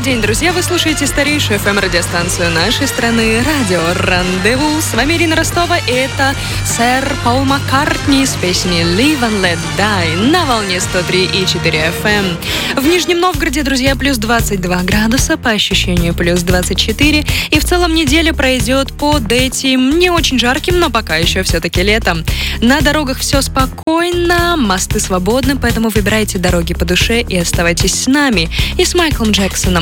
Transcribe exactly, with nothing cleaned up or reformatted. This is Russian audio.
день, друзья! Вы слушаете старейшую эф эм-радиостанцию нашей страны, радио Рандеву. С вами Ирина Ростова, и это сэр Пол Маккартни с песней Live and Let Die на волне сто три и четыре эф эм. В Нижнем Новгороде, друзья, плюс двадцать два градуса, по ощущению плюс двадцать четыре. И в целом неделя пройдет под этим не очень жарким, но пока еще все-таки летом. На дорогах все спокойно, мосты свободны, поэтому выбирайте дороги по душе и оставайтесь с нами и с Майклом Джексоном.